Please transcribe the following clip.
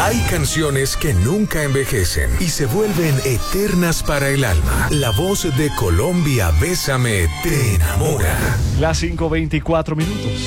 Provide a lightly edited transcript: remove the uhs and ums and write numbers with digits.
Hay canciones que nunca envejecen y se vuelven eternas para el alma. La voz de Colombia, Bésame, te enamora. Las 5:24.